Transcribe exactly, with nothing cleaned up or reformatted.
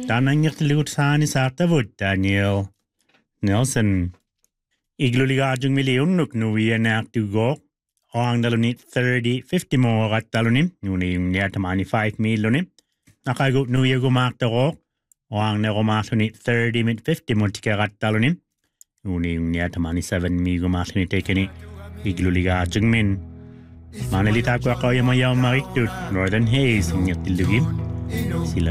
Tanang yaktilut sani sartavut Daniel Nelson. Igluligajung miliunuk nuwi anak tugok. Oang dalunit thirty, fifty mo rat dalunim. Nuni yung niya tamani five milunim. Nakagut nuwi gumak tarok. Oang na gumak lunit thirty mit fifty mo tika rat dalunim. Nuni yung niya tamani seven mi gumak lunit tekeni. Igluligajung min. Manalita ko ako yung mayaw marikdut. Northern Hayes yung yaktilugim. Sila